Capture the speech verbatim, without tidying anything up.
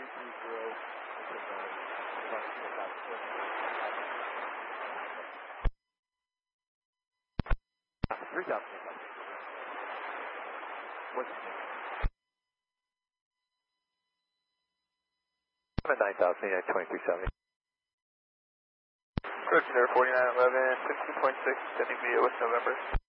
three thousand. What's it? nine thousand, yeah, twenty-three seventy. Approaching Air forty-nine eleven, fifteen point six, sending via West November.